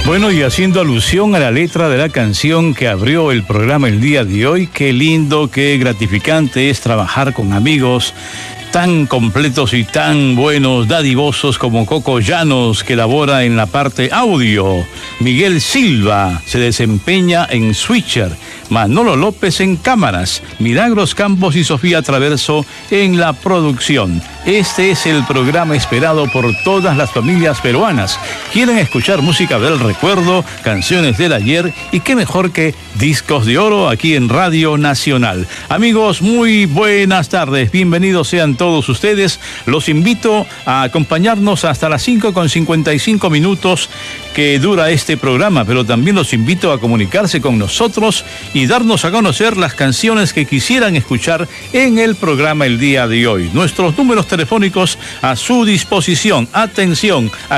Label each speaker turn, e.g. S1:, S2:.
S1: Bueno, y haciendo alusión a la letra de la canción que abrió el programa el día de hoy, qué lindo, qué gratificante es trabajar con amigos tan completos y tan buenos, dadivosos como Coco Llanos, que labora en la parte audio. Miguel Silva se desempeña en switcher. Manolo López en cámaras. Milagros Campos y Sofía Traverso en la producción. Este es el programa esperado por todas las familias peruanas. Quieren escuchar música del recuerdo, canciones del ayer y qué mejor que discos de oro aquí en Radio Nacional. Amigos, muy buenas tardes. Bienvenidos sean todos ustedes. Los invito a acompañarnos hasta las 5:55 que dura este programa, pero también los invito a comunicarse con nosotros y darnos a conocer las canciones que quisieran escuchar en el programa el día de hoy. Nuestros números telefónicos a su disposición. Atención.